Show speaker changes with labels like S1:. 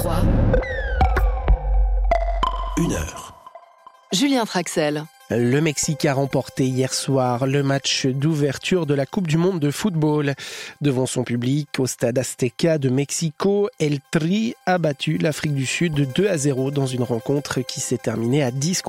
S1: 3.
S2: 1 heure.
S1: Julien Traxel.
S3: Le Mexique a remporté hier soir le match d'ouverture de la Coupe du Monde de football. Devant son public, au stade Azteca de Mexico, El Tri a battu l'Afrique du Sud 2-0 dans une rencontre qui s'est terminée à 10